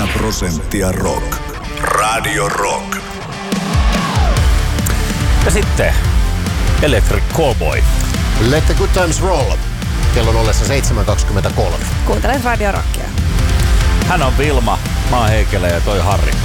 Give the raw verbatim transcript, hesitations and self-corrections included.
prosenttia rock. Radio Rock. Ja sitten Electric Cowboy. Let the good times roll. Kello on ollessa seitsemän kaksikymmentäkolme. Kuuntelen Radio Rockia. Hän on Vilma, mä oon Heikelä ja toi Harri.